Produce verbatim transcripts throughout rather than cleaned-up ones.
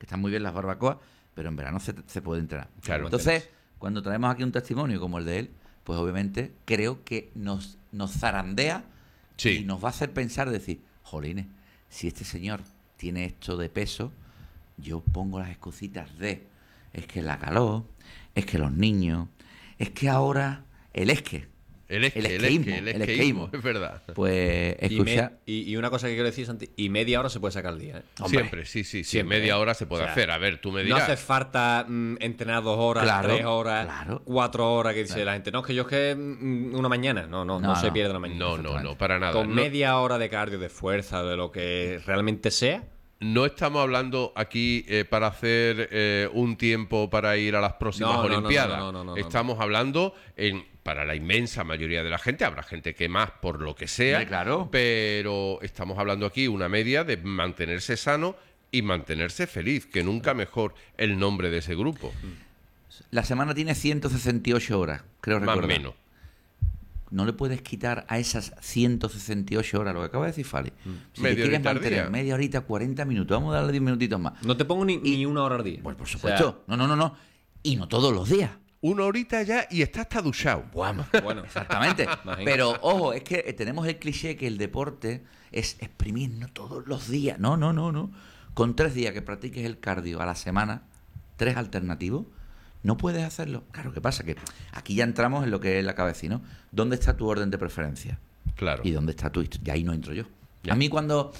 están muy bien las barbacoas, pero en verano se, se puede entrenar. Claro. Entonces, cuando traemos aquí un testimonio como el de él, pues obviamente creo que nos, nos zarandea Sí. y nos va a hacer pensar, decir, jolines, si este señor tiene esto de peso, yo pongo las excusas de, es que la calor, es que los niños, es que ahora el esque. El esque, el el esqueísmo, esque, el el esqueísmo, esqueísmo. es verdad. Pues Y, me- escucha, y, y una cosa que quiero decir, Santi, y media hora se puede sacar al día, ¿eh? hombre, Siempre, sí, sí, sí. Siempre, Media ¿eh? hora se puede O sea, hacer. A ver, tú me No dirás. hace falta mm, entrenar dos horas, Claro, tres horas, claro. cuatro horas, que dice la gente. No, es que yo es que mm, una mañana. No, no, no, No, se no. pierde la mañana. No, no, no, para nada. Con No- media hora de cardio, de fuerza, de lo que realmente sea. No estamos hablando aquí eh, para hacer eh, un tiempo para ir a las próximas No, no, no, Olimpiadas. no, no, no, no, no, estamos hablando en, para la inmensa mayoría de la gente. Habrá gente que más por lo que sea. Hombre, claro. Pero estamos hablando aquí una media de mantenerse sano y mantenerse feliz. Que nunca mejor el nombre de ese grupo. la semana tiene ciento sesenta y ocho horas, creo Más o recordar. menos. No le puedes quitar a esas ciento sesenta y ocho horas, lo que acaba de decir Fali. Si Media te quieres horita al mantener día. media horita, cuarenta minutos, vamos a darle diez minutitos más. No te pongo ni, ni una hora al día. Pues por O sea, supuesto. no, no, no, no. Y no todos los días. Una horita ya y está hasta duchado. Vamos. bueno, Exactamente. Imagínate. Pero, ojo, es que tenemos el cliché que el deporte es exprimir, no todos los días. No, no, no, no. Con tres días que practiques el cardio a la semana, tres alternativos, no puedes hacerlo. Claro, ¿qué pasa? Que aquí ya entramos en lo que es la cabeza, ¿no? ¿Dónde está tu orden de preferencia? Claro. ¿Y dónde está tu histo- Y ahí no entro yo. Ya. A mí cuando,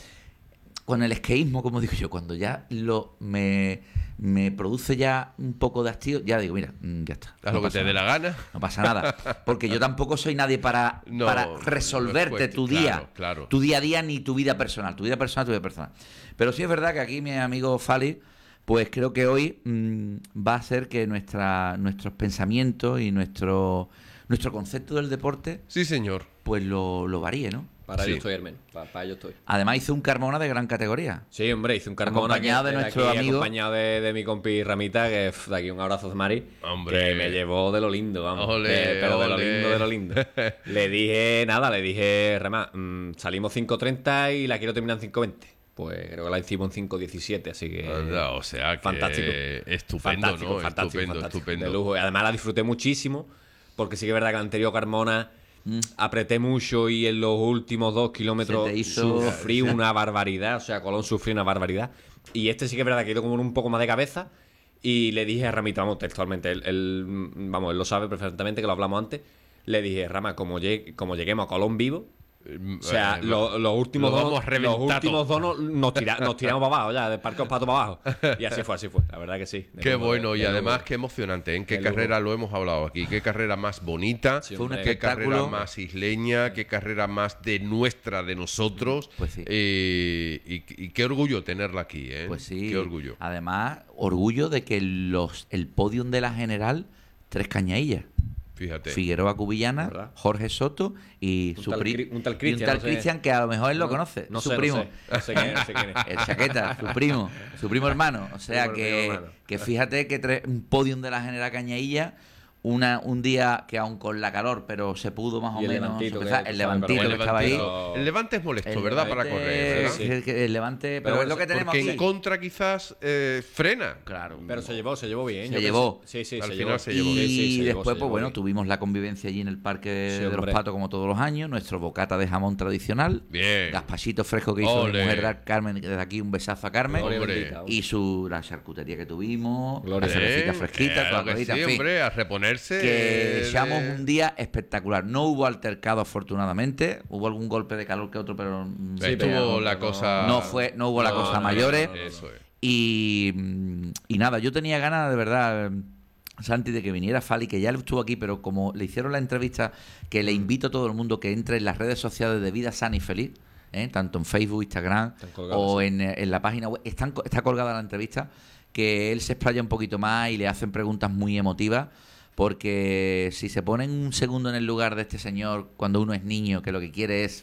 con el esqueísmo, como digo yo, cuando ya lo me, me produce ya un poco de hastío, ya digo, mira, mm, ya está. Haz no lo que pasa te dé la nada. gana. No pasa nada. Porque yo tampoco soy nadie para, No, para no es resolverte cuestión- tu día. claro, claro. Tu día a día ni tu vida personal. Tu vida personal, tu vida personal. Pero sí es verdad que aquí mi amigo Fali, pues creo que hoy mmm, va a hacer que nuestra, nuestros pensamientos y nuestro, nuestro concepto del deporte, Sí, señor. pues lo, lo varíe, ¿no? para Sí. ello estoy, Hermen. Para, para ello estoy. Además hizo un Carmona de gran categoría. Sí, hombre, hice un Carmona Acompañado que- de que nuestro aquí, amigo. acompañado de, de mi compi Ramita, que pf, de aquí un abrazo a Mari, Hombre. que me llevó de lo lindo, vamos. Ole, Que- pero de lo ole. lindo, de lo lindo. Le dije, nada, le dije, Rema, mm, salimos cinco treinta y la quiero terminar en cinco veinte. Pues creo que la hicimos en cinco diecisiete, así que... Anda, o sea que fantástico. estupendo, Fantástico, ¿no? fantástico, estupendo, fantástico. estupendo. De lujo. Y además la disfruté muchísimo, porque sí que es verdad que el anterior Carmona apreté mucho y en los últimos dos kilómetros Se te hizo- sufrí una barbaridad. O sea, Colón sufrió una barbaridad. Y este sí que es verdad que he ido como un poco más de cabeza. Y le dije a Ramita, vamos, textualmente, él, él, vamos, él lo sabe perfectamente, que lo hablamos antes. Le dije, Rama, como, llegue- como lleguemos a Colón vivo, o sea, Eh, lo- los últimos lo dos, vamos a reventar los últimos todo. dos nos, nos, tira- nos tiramos para abajo ya, del Parque Ospato para abajo. Y así fue, así fue. La verdad que sí. De Qué lujo, bueno, de- y de además lujo. qué emocionante. ¿En qué De lujo. carrera lo hemos hablado aquí? ¿Qué carrera más bonita? Sí, Fue un hombre. ¿Qué espectáculo. carrera más isleña? ¿Qué carrera más de nuestra, de nosotros? Pues sí. Eh, y, y qué orgullo tenerla aquí, ¿eh? Pues sí. Qué orgullo. Además, orgullo de que los el podium de la general, tres cañaillas. Fíjate. Figueroa Cubillana, ¿Verdad? Jorge Soto y Un su tal pri- Cri- un tal y Cristian, tal no sé. Cristian que a lo mejor él lo No, conoce, no su sé, no primo. sé. No sé quién es, no sé quién es. El Chaqueta, su primo, su primo hermano. O sea Primo- que, primo hermano. que fíjate que tres- un podium de la General Cañailla, una, un día que aun con la calor, pero se pudo más o Y el menos Levantito, empezar, que- el que levantito sabe, que pero estaba ahí. Levantito- El Levante es molesto, El ¿verdad? Para Levante, correr, ¿verdad? sí. que- que el Levante, pero, Pero es lo que tenemos Porque aquí. en contra quizás eh, frena. Claro. Pero se llevó, se llevó bien. Se yo llevó. pensé- Sí, sí, Al se final llevó. se llevó. Y Sí, sí, se llevó, después, se pues llevó bueno, bien. tuvimos la convivencia allí en el Parque Sí, de los hombre. Patos como todos los años, nuestro bocata de jamón tradicional, Bien. gazpachito fresco que hizo mi Ole. mujer Carmen, desde aquí un besazo a Carmen, Gloria Hombre. bendita, hombre. y su la charcutería que tuvimos, Gloria. la cervecita Eh, fresquita, claro toda la que cosita, sí, en fin, hombre, a reponerse. que de- echamos un día espectacular. No hubo altercado afortunadamente, hubo algún golpe de calor que otro, pero mm, Sí, Estuvo pero la no- cosa. no fue, no hubo la No, cosa no, mayores. no, no, no, no. Eso es. Y, mm, y nada, yo tenía ganas de verdad, eh, Santi, de que viniera Fali, que ya estuvo aquí, pero como le hicieron la entrevista, que le invito a todo el mundo que entre en las redes sociales de Vida Sana y Feliz, ¿eh? Tanto en Facebook, Instagram Están colgadas, o sí. en, eh, en la página web, están, co- está colgada la entrevista, que él se explaya un poquito más y le hacen preguntas muy emotivas, porque si se ponen un segundo en el lugar de este señor cuando uno es niño, que lo que quiere es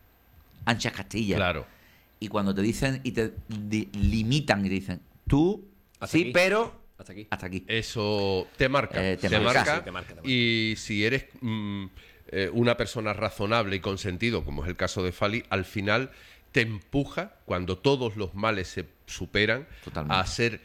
anchas Castilla, Claro. y cuando te dicen y te di- limitan y dicen, tú, Hasta sí, aquí. pero Hasta aquí. hasta aquí. Eso te marca. Eh, te te, marca. marca, Sí, te marca, te marca. Y si eres mm, eh, una persona razonable y con sentido, como es el caso de Fali, al final te empuja, cuando todos los males se superan, Totalmente. a ser